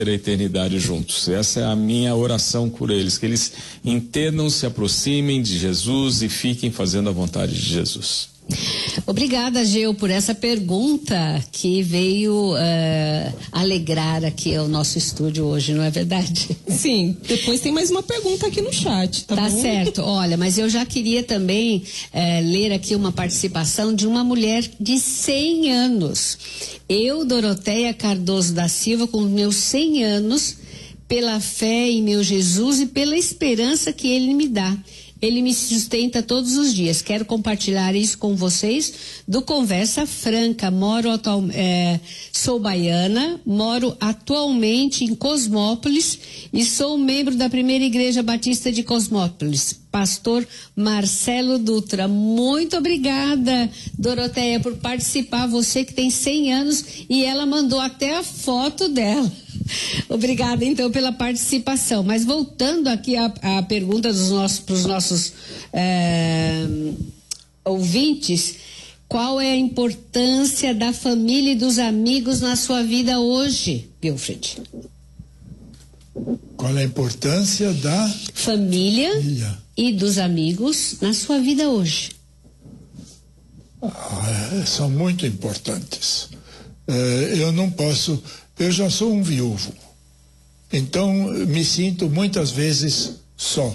a eternidade juntos. Essa é a minha oração por eles, que eles entendam, se aproximem de Jesus e fiquem fazendo a vontade de Jesus. Obrigada, Geu, por essa pergunta que veio alegrar aqui o nosso estúdio hoje, não é verdade? Sim, depois tem mais uma pergunta aqui no chat, tá bom? Certo, olha, mas eu já queria também ler aqui uma participação de uma mulher de 100 anos. Eu, Doroteia Cardoso da Silva, com meus 100 anos, pela fé em meu Jesus e pela esperança que Ele me dá. Ele me sustenta todos os dias. Quero compartilhar isso com vocês do Conversa Franca. Sou baiana, moro atualmente em Cosmópolis e sou membro da Primeira Igreja Batista de Cosmópolis. Pastor Marcelo Dutra. Muito obrigada, Doroteia, por participar. Você que tem 100 anos e ela mandou até a foto dela. Obrigada, então, pela participação. Mas voltando aqui à pergunta para os nossos ouvintes, qual é a importância da família e dos amigos na sua vida hoje, Wilfred? Qual é a importância da família e dos amigos na sua vida hoje? São muito importantes. Eu já sou um viúvo, então me sinto muitas vezes só.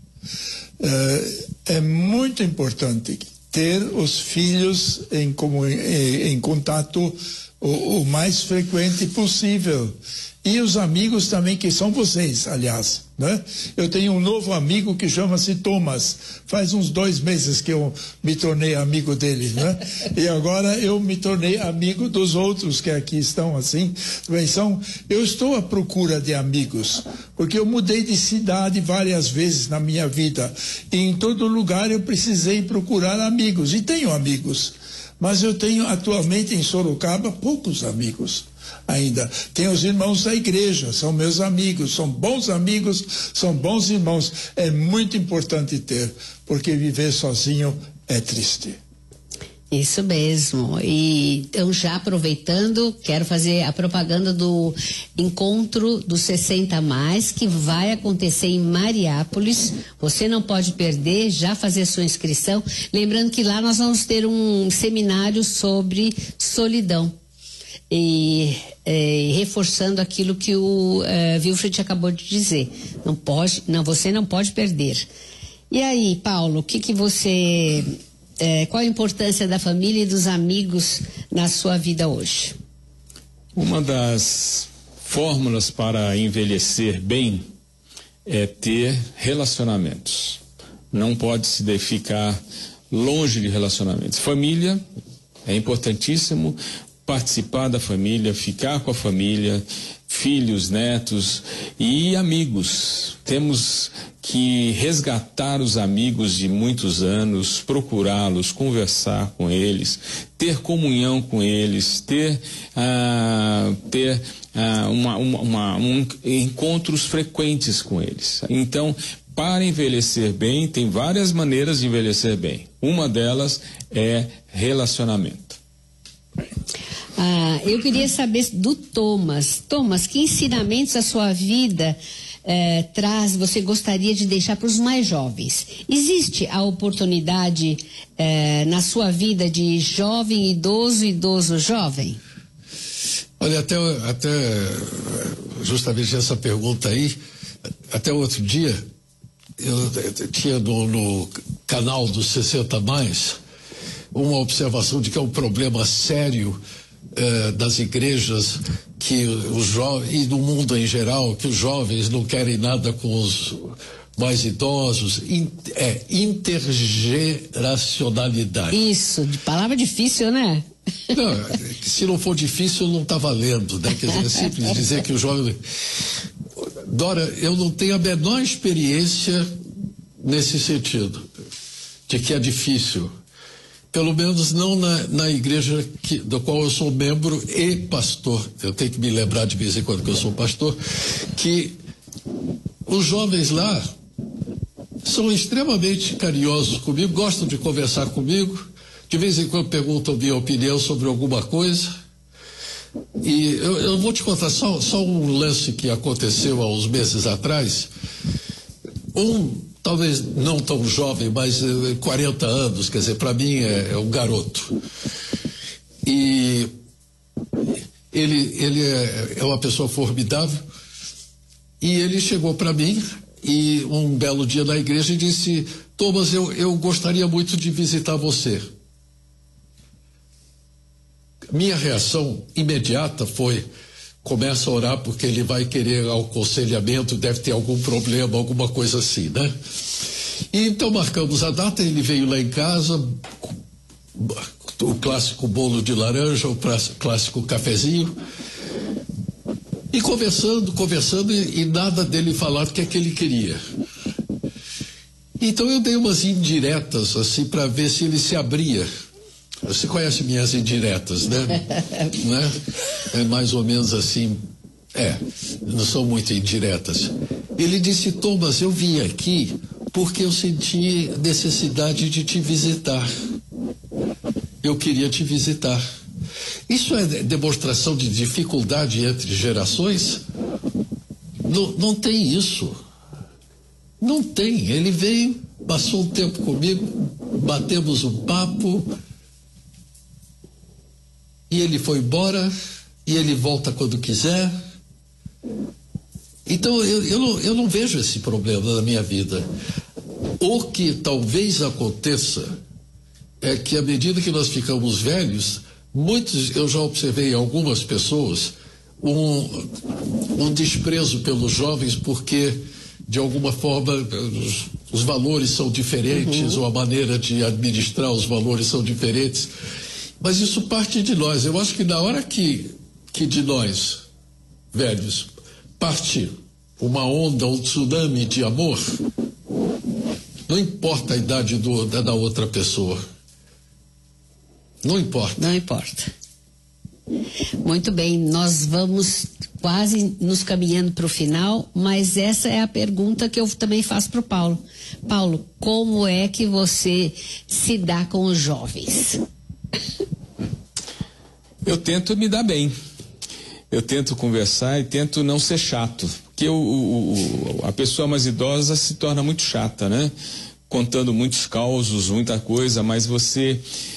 É muito importante ter os filhos em contato o mais frequente possível. E os amigos também, que são vocês, aliás, né? Eu tenho um novo amigo que chama-se Thomas. Faz uns 2 meses que eu me tornei amigo dele, né? E agora eu me tornei amigo dos outros que aqui estão assim. Eu estou à procura de amigos, porque eu mudei de cidade várias vezes na minha vida. E em todo lugar eu precisei procurar amigos. E tenho amigos. Mas eu tenho atualmente em Sorocaba poucos amigos. Ainda tem os irmãos da igreja, são meus amigos, são bons amigos, são bons irmãos. É muito importante ter, porque viver sozinho é triste. Isso mesmo. E então, já aproveitando, quero fazer a propaganda do encontro dos 60 mais, que vai acontecer em Mariápolis. Você não pode perder, já fazer sua inscrição. Lembrando que lá nós vamos ter um seminário sobre solidão. E reforçando aquilo que o Wilfred acabou de dizer. Você não pode perder. E aí, Paulo, o que você... qual a importância da família e dos amigos na sua vida hoje? Uma das fórmulas para envelhecer bem é ter relacionamentos. Não pode se ficar longe de relacionamentos. Família é importantíssimo. Participar da família, ficar com a família, filhos, netos e amigos. Temos que resgatar os amigos de muitos anos, procurá-los, conversar com eles, ter comunhão com eles, ter encontros frequentes com eles. Então, para envelhecer bem, tem várias maneiras de envelhecer bem. Uma delas é relacionamento. Eu queria saber do Thomas. Thomas, que ensinamentos a sua vida você gostaria de deixar para os mais jovens? Existe a oportunidade na sua vida de jovem, idoso, idoso, jovem? Olha, até justamente essa pergunta aí, até outro dia, eu tinha no canal dos 60 mais uma observação de que é um problema sério das igrejas, que os jovens, e do mundo em geral, que os jovens não querem nada com os mais idosos. Intergeracionalidade. Isso, de palavra difícil, né? Não, se não for difícil, não está valendo, né? Quer dizer, é simples dizer que o jovem... Dora, eu não tenho a menor experiência nesse sentido, de que é difícil. Pelo menos não na igreja do qual eu sou membro e pastor. Eu tenho que me lembrar de vez em quando que eu sou pastor, que os jovens lá são extremamente carinhosos comigo, gostam de conversar comigo, de vez em quando perguntam minha opinião sobre alguma coisa. E eu vou te contar só um lance que aconteceu há uns meses atrás. Talvez não tão jovem, mas 40 anos, quer dizer, para mim é um garoto. E ele é uma pessoa formidável. E ele chegou para mim e um belo dia na igreja e disse: Thomas, eu gostaria muito de visitar você. Minha reação imediata foi: começa a orar porque ele vai querer aconselhamento, deve ter algum problema, alguma coisa assim, né? E então marcamos a data, ele veio lá em casa, o clássico bolo de laranja, o clássico cafezinho, e conversando e nada dele falar do que é que ele queria. Então eu dei umas indiretas assim para ver se ele se abria. Você conhece minhas indiretas, né? Né? É mais ou menos assim. Não são muito indiretas. Ele disse: Thomas, eu vim aqui porque eu senti necessidade de te visitar. Eu queria te visitar. Isso é demonstração de dificuldade entre gerações? Não tem isso. Não tem. Ele veio, passou um tempo comigo, batemos um papo, e ele foi embora, e ele volta quando quiser. Então eu não vejo esse problema na minha vida. O que talvez aconteça é que à medida que nós ficamos velhos, eu já observei em algumas pessoas um desprezo pelos jovens porque de alguma forma os valores são diferentes, ou a maneira de administrar os valores são diferentes. Mas isso parte de nós. Eu acho que na hora que de nós, velhos, parte uma onda, um tsunami de amor, não importa a idade da outra pessoa. Não importa. Não importa. Muito bem, nós vamos quase nos caminhando para o final, mas essa é a pergunta que eu também faço para o Paulo. Paulo, como é que você se dá com os jovens? Eu tento me dar bem. Eu tento conversar e tento não ser chato. Porque a pessoa mais idosa se torna muito chata, né? Contando muitos causos, muita coisa, mas você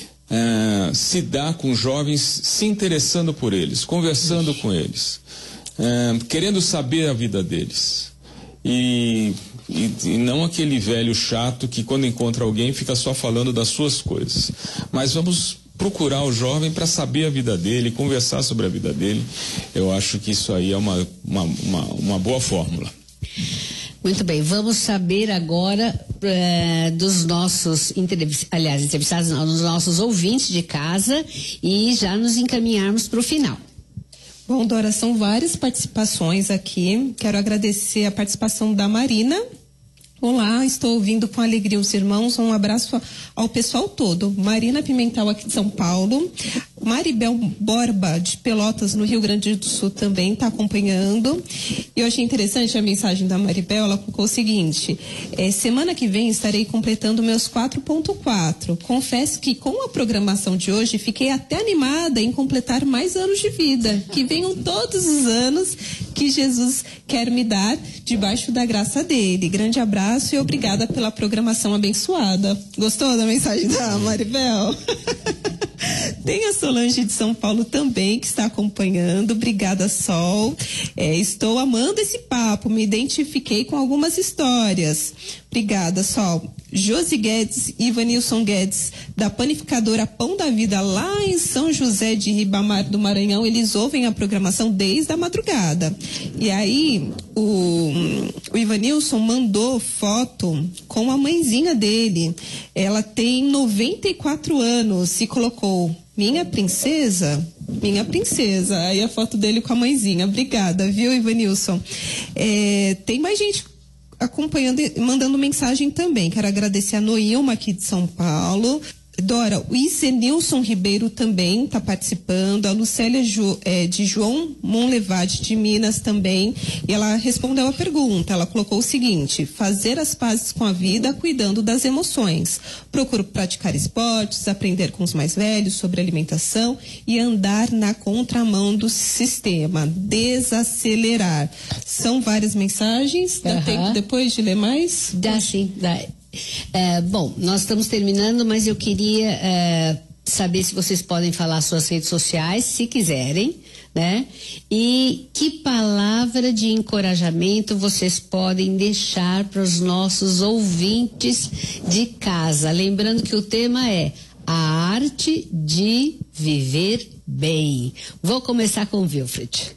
se dá com jovens se interessando por eles, conversando com eles, querendo saber a vida deles. E não aquele velho chato que quando encontra alguém fica só falando das suas coisas. Mas vamos procurar o jovem para saber a vida dele, conversar sobre a vida dele. Eu acho que isso aí é uma boa fórmula. Muito bem, vamos saber agora dos nossos entrevistados, não, dos nossos ouvintes de casa e já nos encaminharmos para o final. Bom, Dora, são várias participações aqui. Quero agradecer a participação da Marina. Olá, estou ouvindo com alegria os irmãos. Um abraço ao pessoal todo. Marina Pimentel, aqui de São Paulo. Maribel Borba, de Pelotas, no Rio Grande do Sul, também está acompanhando. E eu achei interessante a mensagem da Maribel. Ela colocou o seguinte: semana que vem estarei completando meus 4.4. Confesso que com a programação de hoje fiquei até animada em completar mais anos de vida. Que venham todos os anos que Jesus quer me dar debaixo da graça dele. Grande abraço e obrigada pela programação abençoada. Gostou da mensagem da Maribel? Tem a Solange de São Paulo também que está acompanhando. Obrigada, Sol. Estou amando esse papo. Me identifiquei com algumas histórias. Obrigada, Sol. Josi Guedes e Ivanilson Guedes, da panificadora Pão da Vida, lá em São José de Ribamar do Maranhão, eles ouvem a programação desde a madrugada. E aí, o Ivanilson mandou foto com a mãezinha dele. Ela tem 94 anos e colocou: minha princesa. Aí a foto dele com a mãezinha. Obrigada, viu, Ivanilson? Tem mais gente acompanhando e mandando mensagem também. Quero agradecer a Noilma aqui de São Paulo. Dora, o Isenilson Ribeiro também está participando, a Lucélia de João Monlevade de Minas também, e ela respondeu a pergunta, ela colocou o seguinte: fazer as pazes com a vida cuidando das emoções, procuro praticar esportes, aprender com os mais velhos sobre alimentação e andar na contramão do sistema, desacelerar. São várias mensagens, dá tempo depois de ler mais? Dá sim, dá. Bom, nós estamos terminando, mas eu queria saber se vocês podem falar suas redes sociais, se quiserem, né? E que palavra de encorajamento vocês podem deixar para os nossos ouvintes de casa. Lembrando que o tema é a arte de viver bem. Vou começar com o Wilfried.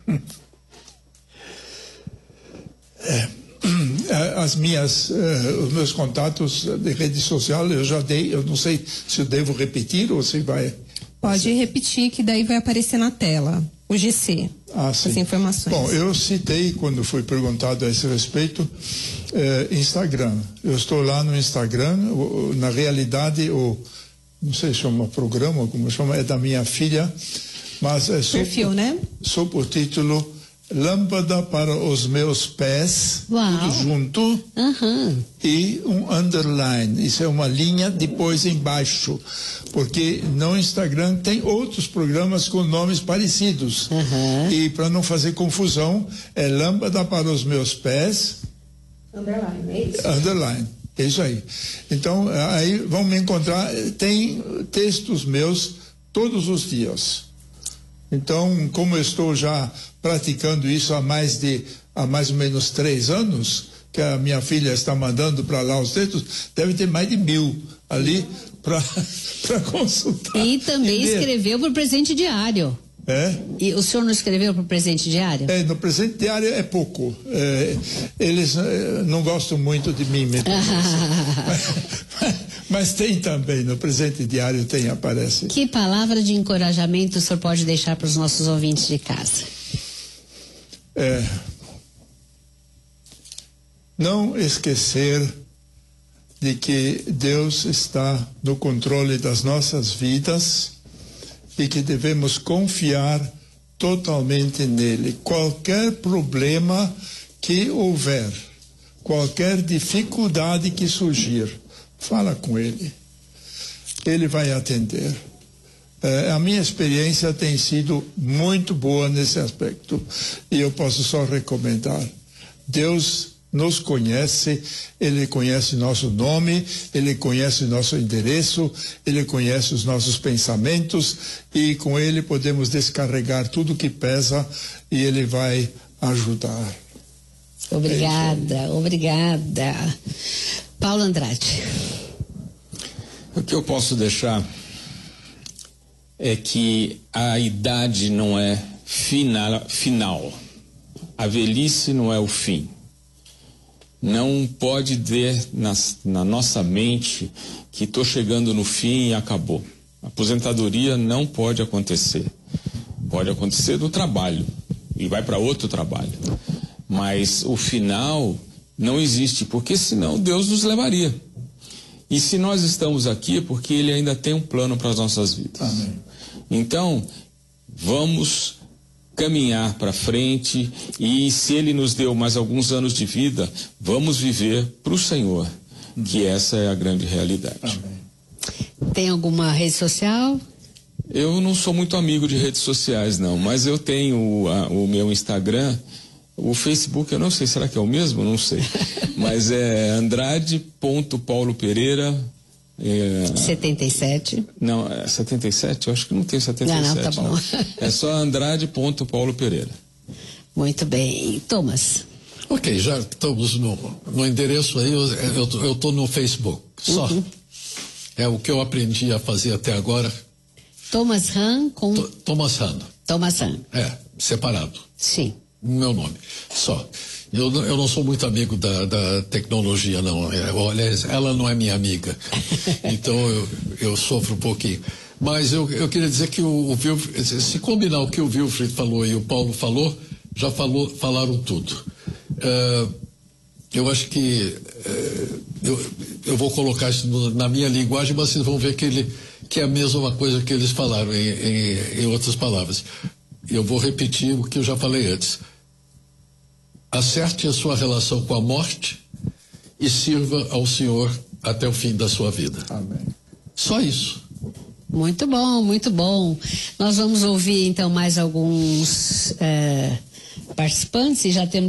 Os meus contatos de rede social eu já dei, eu não sei se eu devo repetir ou se vai... Pode repetir, que daí vai aparecer na tela, o GC, as informações. Bom, eu citei, quando foi perguntado a esse respeito, Instagram. Eu estou lá no Instagram, na realidade, não sei se chama programa, como chama, é da minha filha, mas é perfil, né? Sob o título Lâmpada para os meus pés, Uau. Tudo junto, e um underline, isso é uma linha depois embaixo, porque no Instagram tem outros programas com nomes parecidos, e para não fazer confusão, é Lâmpada para os meus pés, underline, é isso? Underline, é isso aí. Então, aí vão me encontrar, tem textos meus todos os dias. Então, como eu estou já praticando isso há mais ou menos 3 anos, que a minha filha está mandando para lá os textos, deve ter mais de 1000 ali para consultar. E também escreveu para o presente diário. E o senhor não escreveu para o presente diário? No presente diário é pouco. Eles não gostam muito de mim mesmo. Mas tem também, no presente diário aparece. Que palavra de encorajamento o senhor pode deixar para os nossos ouvintes de casa? Não esquecer de que Deus está no controle das nossas vidas e que devemos confiar totalmente nele. Qualquer problema que houver, qualquer dificuldade que surgir, fala com ele. Ele vai atender. A minha experiência tem sido muito boa nesse aspecto e eu posso só recomendar. Deus nos conhece, Ele conhece nosso nome, Ele conhece nosso endereço, Ele conhece os nossos pensamentos e com Ele podemos descarregar tudo que pesa e Ele vai ajudar. Obrigada. Paulo Andrade. O que eu posso deixar é que a idade não é final. A velhice não é o fim. Não pode ter na nossa mente que estou chegando no fim e acabou. A aposentadoria não pode acontecer. Pode acontecer no trabalho e vai para outro trabalho. Mas o final não existe, porque senão Deus nos levaria. E se nós estamos aqui, porque Ele ainda tem um plano para as nossas vidas. Amém. Então, vamos caminhar para frente e se Ele nos deu mais alguns anos de vida, vamos viver para o Senhor, que essa é a grande realidade. Amém. Tem alguma rede social? Eu não sou muito amigo de redes sociais, não, mas eu tenho o meu Instagram. O Facebook, eu não sei, será que é o mesmo? Não sei. Mas é Andrade.paulopereira. 77. Não, é 77? Eu acho que não tem 77. Não, tá bom. Não. É só Andrade.paulopereira. Muito bem. Thomas. Ok, já estamos no endereço aí, eu estou no Facebook. Só. É o que eu aprendi a fazer até agora. Thomas Hahn com... Thomas Hahn. Thomas Hahn. Separado. Sim. Meu nome, só. Eu não sou muito amigo da tecnologia, não. Aliás, ela não é minha amiga. Então eu sofro um pouquinho. Mas eu queria dizer que o Wilfried, se combinar o que o Wilfried falou e o Paulo falou, falaram tudo. eu acho que eu vou colocar isso na minha linguagem, mas vocês vão ver que é a mesma coisa que eles falaram em outras palavras. Eu vou repetir o que eu já falei antes. Acerte a sua relação com a morte e sirva ao Senhor até o fim da sua vida. Amém. Só isso. Muito bom, muito bom. Nós vamos ouvir então mais alguns participantes e já temos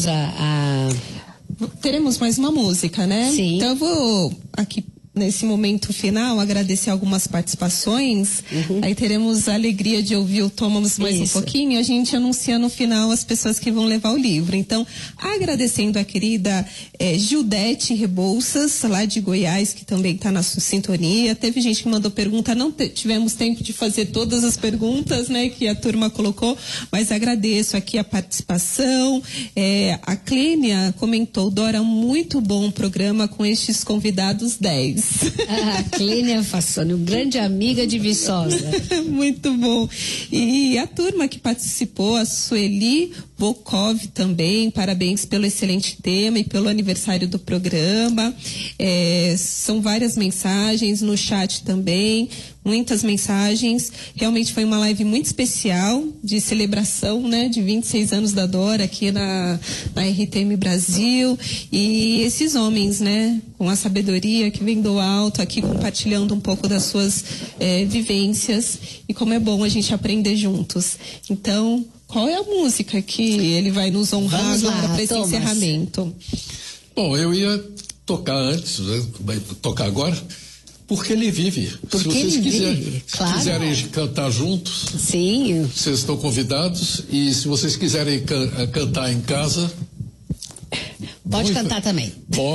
Teremos mais uma música, né? Sim. Então eu vou aqui nesse momento final agradecer algumas participações. Aí teremos a alegria de ouvir o Thomas mais um pouquinho e a gente anuncia no final as pessoas que vão levar o livro. Então, agradecendo a querida Gildete Rebouças, lá de Goiás, que também está na sua sintonia. Teve gente que mandou pergunta, não tivemos tempo de fazer todas as perguntas, né, que a turma colocou, mas agradeço aqui a participação. A Clênia comentou, Dora, muito bom programa com estes convidados 10. A Clênia Fassoni, grande amiga de Viçosa. Muito bom. E a turma que participou, a Sueli Volkov também, parabéns pelo excelente tema e pelo aniversário do programa. São várias mensagens no chat também, muitas mensagens. Realmente foi uma live muito especial de celebração, né, de 26 anos da Dora aqui na RTM Brasil. E esses homens, né, com a sabedoria que vem do alto, aqui compartilhando um pouco das suas vivências. E como é bom a gente aprender juntos. Então, qual é a música que ele vai nos honrar agora para esse encerramento? Bom, eu ia tocar antes, vai tocar agora, porque ele vive. Porque se vocês quiserem cantar juntos, sim, vocês estão convidados. E se vocês quiserem cantar em casa, pode cantar também. Pode.